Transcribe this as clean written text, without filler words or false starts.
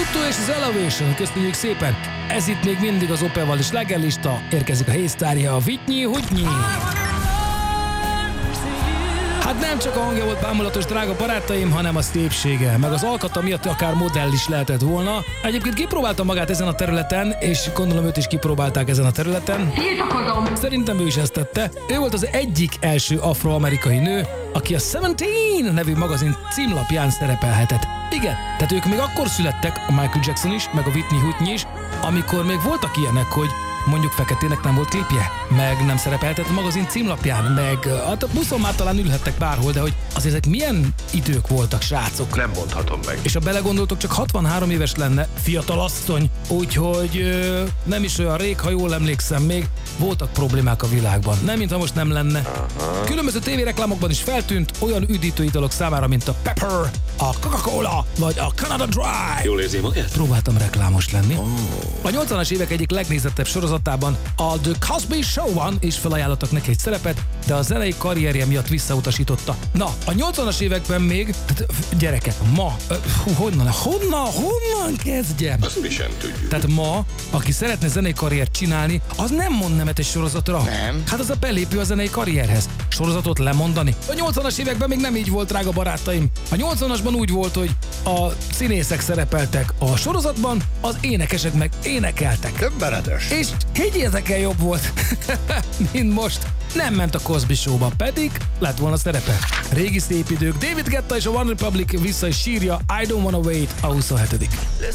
U2 és az Elevation, köszönjük szépen! Ez itt még mindig az Opelval is legellista, érkezik a hésztárja, a Whitney Houston. Hát nem csak a hangja volt bámulatos, drága barátaim, hanem a szépsége, meg az alkata miatt akár modell is lehetett volna. Egyébként kipróbálta magát ezen a területen, és gondolom őt is kipróbálták ezen a területen. Szerintem ő is ezt tette. Ő volt az egyik első afroamerikai nő, aki a 17 nevű magazin címlapján szerepelhetett. Igen, tehát ők még akkor születtek, a Michael Jackson is, meg a Whitney Houston is, amikor még voltak ilyenek, hogy mondjuk feketének nem volt klipje, meg nem szerepelhetett a magazin címlapján, meg hát a buszon már talán ülhettek bárhol, de hogy azért ezek milyen idők voltak, srácok. Nem mondhatom meg. És ha belegondoltok, csak 63 éves lenne, fiatal asszony, úgyhogy nem is olyan rég, ha jól emlékszem, még voltak problémák a világban. Nem, mintha most nem lenne. Aha. Különböző tévéreklámokban is feltűnt olyan üdítő italok számára, mint a Pepper, a Coca-Cola, vagy a Canada Dry. Jól érzi magát? Próbáltam reklámos lenni. A 80-as évek egyik legnézettebb sorozatában, a The Cosby Show-ban is felajánlottak neki egy szerepet, de a zenei karrierje miatt visszautasította. Na, a 80-as években még, tehát gyerekek, ma, honnan kezdjem? Azt mi sem tudjuk. Tehát ma, aki szeretne zenei karriert csinálni, az nem mond nemet egy sorozatra. Nem. Hát az a belépő a zenei karrierhez. Sorozatot lemondani. A 80-as években még nem így volt, drága barátaim. A 80-asban úgy volt, hogy a színészek szerepeltek a sorozatban, az énekesek meg énekeltek. Többenetes. És higgyétek el, jobb volt, mint most. Nem ment a Cosby Show-ba, pedig lett volna szerepe. Régi szép idők, David Guetta és a One Republic vissza is sírja, I don't wanna wait, a 27.